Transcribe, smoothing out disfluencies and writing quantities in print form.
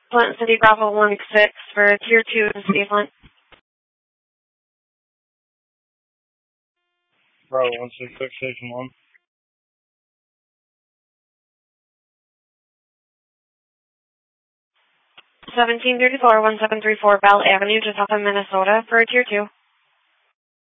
Flint City Bravo 166 for Tier 2 in City of Flint. Bravo 166, Station 1. 1734, 1734 Bell Avenue, Jatapa, Minnesota for Tier 2.